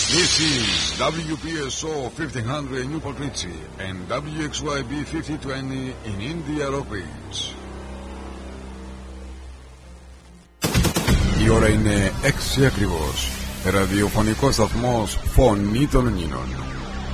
This is WPSO 1500 Newport Richie and WXYB 5020 in India Rockbridge. Η ώρα είναι 6 ακριβώς. Ραδιοφωνικός σταθμός Φωνή των Ελλήνων.